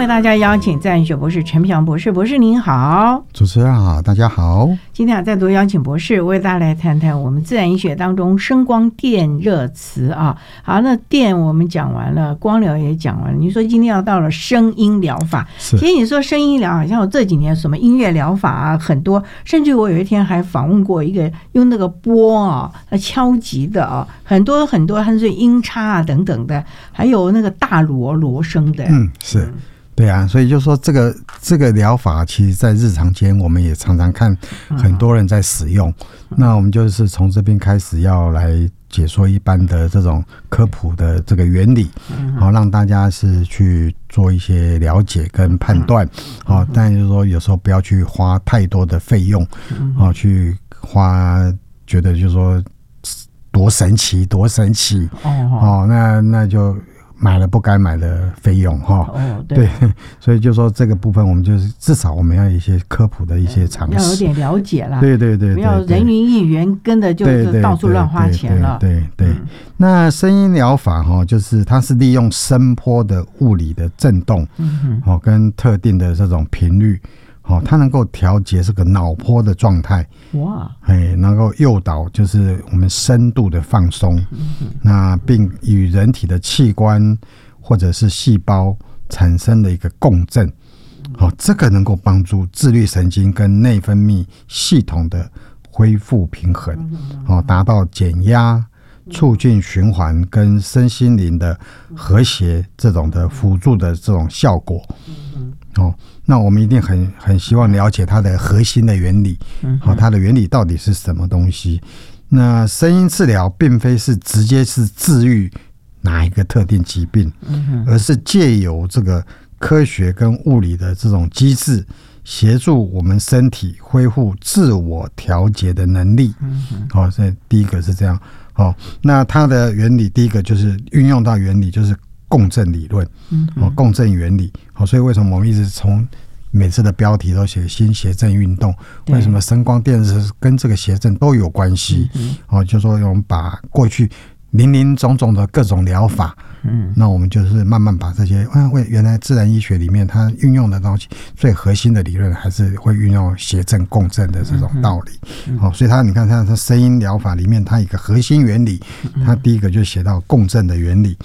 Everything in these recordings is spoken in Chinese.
为大家邀请赞学博士陈平博士，博士您好。 主持人好，大家好。 今天再度邀请博士为大家来谈谈我们自然医学当中声光电热磁啊。好，那电我们讲完了，光疗也讲完了，你说今天要到了声音疗法，其实你说声音疗好像我这几年什么音乐疗法啊很多，甚至我有一天还访问过一个用那个波啊敲击的啊，很多很多，还是音叉啊等等的，还有那个大锣声的。 是。对啊，所以就说这个疗法，其实在日常间我们也常常看很多人在使用。那我们就是从这边开始要来解说一般的这种科普的这个原理，好让大家是去做一些了解跟判断。好，但就是说有时候不要去花太多的费用，去花觉得就是说多神奇，那就买了不该买的费用哈，对，所以就说这个部分我们就是至少我们要有一些科普的一些常识， 要有点了解啦， 对， 不要人云亦云，跟着就是到处乱花钱了。 对，那声音疗法哈，就是它是利用声波的物理的振动，跟特定的这种频率。它能够调节这个脑波的状态，能够诱导就是我们深度的放松，那并与人体的器官或者是细胞产生的一个共振，这个能够帮助自律神经跟内分泌系统的恢复平衡，达到减压、促进循环跟身心灵的和谐这种的辅助的这种效果。那我们一定很希望了解它的核心的原理，它的原理到底是什么东西。那声音治疗并非是直接是治愈哪一个特定疾病，而是借由这个科学跟物理的这种机制，协助我们身体恢复自我调节的能力。所以第一个是这样。那它的原理，第一个就是运用到原理就是共振理论，共振原理。所以为什么我们一直从每次的标题都写新协振运动？为什么声光电热跟这个协振都有关系？就说我们把过去林总总的各种疗法，那我们就是慢慢把这些，原来自然医学里面它运用的东西，最核心的理论还是会运用协振共振的这种道理。所以你看它声音疗法里面，它一个核心原理，它第一个就写到共振的原理。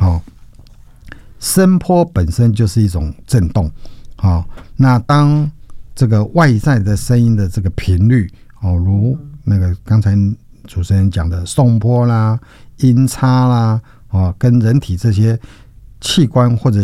声波本身就是一种振动，那当这个外在的声音的这个频率，如那个刚才主持人讲的颂波啦、音叉啦，跟人体这些器官或者